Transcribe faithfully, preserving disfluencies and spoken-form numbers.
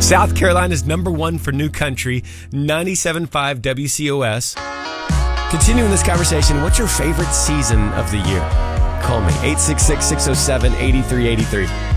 South Carolina's number one for new country, ninety-seven point five W C O S. Continuing this conversation, what's your favorite season of the year? Call me, eight six six, six oh seven, eight three eight three.